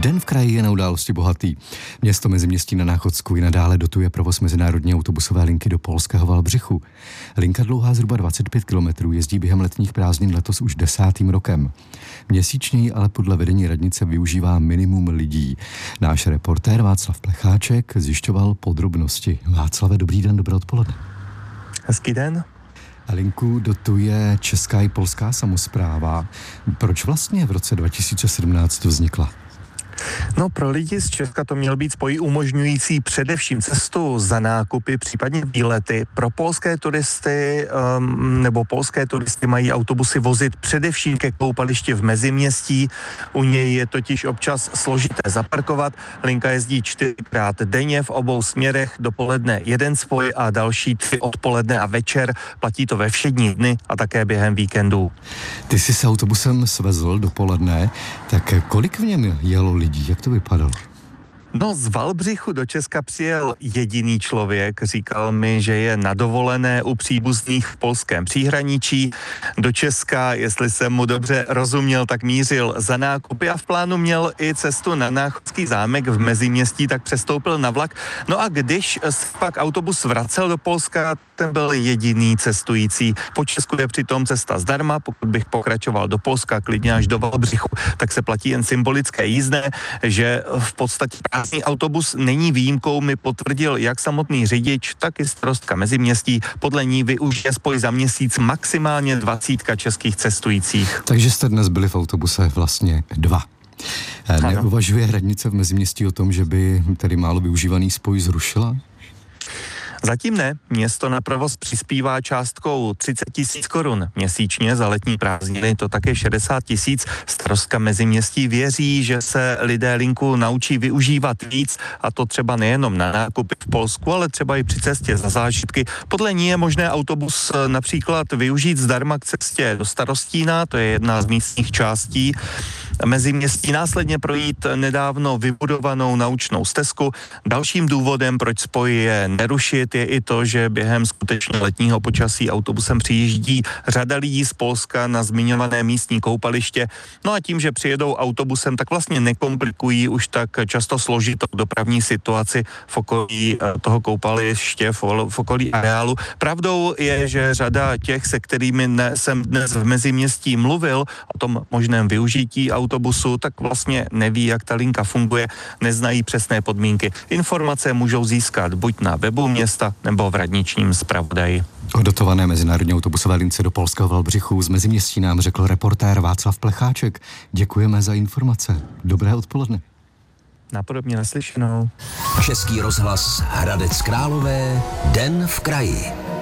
Den v kraji je na události bohatý. Město Meziměstí na Náchodsku i nadále dotuje provoz mezinárodní autobusové linky do polského Wałbrzychu. Linka dlouhá zhruba 25 kilometrů jezdí během letních prázdnin letos už 10. rokem. Měsíčně ji ale podle vedení radnice využívá minimum lidí. Náš reportér Václav Plecháček zjišťoval podrobnosti. Václave, dobrý den, dobré odpoledne. Hezký den. Linku dotuje česká i polská samospráva. Proč vlastně v roce 2017 vznikla? No, pro lidi z Česka to měl být spoj umožňující především cestu za nákupy, případně výlety. Pro polské turisty nebo polské turisty mají autobusy vozit především ke koupališti v Meziměstí. U něj je totiž občas složité zaparkovat. Linka jezdí 4krát denně v obou směrech, dopoledne jeden spoj a další 3 odpoledne a večer. Platí to ve všední dny a také během víkendů. Ty jsi se autobusem svezl dopoledne, tak kolik v něm jelo lidí? Jak to vypadalo? No, z Wałbrzychu do Česka přijel jediný člověk. Říkal mi, že je na dovolené u příbuzných v polském příhraničí. Do Česka, jestli jsem mu dobře rozuměl, tak mířil za nákupy a v plánu měl i cestu na Náchodský zámek v Meziměstí, tak přestoupil na vlak. No a když pak autobus vracel do Polska, ten byl jediný cestující. Po Česku je přitom cesta zdarma, pokud bych pokračoval do Polska, klidně až do Wałbrzychu, tak se platí jen symbolické jízdné, že v podstatě prázdný autobus není výjimkou, mi potvrdil jak samotný řidič, tak i starostka Meziměstí. Podle ní využije spoj za měsíc maximálně 20 českých cestujících. Takže jste dnes byli v autobuse vlastně 2. Neuvažuje radnice v Meziměstí o tom, že by tedy málo využívaný spoj zrušila? Zatím ne. Město na provoz přispívá částkou 30 000 korun měsíčně, za letní prázdniny to také 60 000. Starostka Meziměstí věří, že se lidé linku naučí využívat víc, a to třeba nejenom na nákupy v Polsku, ale třeba i při cestě za zážitky. Podle ní je možné autobus například využít zdarma k cestě do Starostína, to je jedna z místních částí Meziměstí, následně projít nedávno vybudovanou naučnou stezku. Dalším důvodem, proč spoj je nerušit, je i to, že během skutečně letního počasí autobusem přijíždí řada lidí z Polska na zmiňované místní koupaliště. No a tím, že přijedou autobusem, tak vlastně nekomplikují už tak často složitou dopravní situaci v okolí toho koupaliště, v okolí areálu. Pravdou je, že řada těch, se kterými jsem dnes v Meziměstí mluvil o tom možném využití autobusu, tak vlastně neví, jak ta linka funguje, neznají přesné podmínky. Informace můžou získat buď na webu města, nebo v radničním zpravodaji. O dotované mezinárodní autobusové lince do polského Wałbrzychu z Meziměstí nám řekl reportér Václav Plecháček. Děkujeme za informace. Dobré odpoledne. Napodobně naslyšenou. Český rozhlas Hradec Králové, Den v kraji.